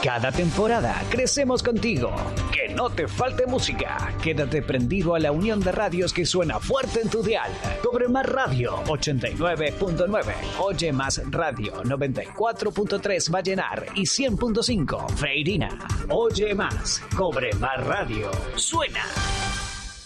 Cada temporada crecemos contigo. Que no te falte música. Quédate prendido a la unión de radios que suena fuerte en tu dial. Cobre Más Radio 89.9. Oye Más Radio 94.3 Vallenar y 100.5 Freirina. Oye Más. Cobre Más Radio. Suena.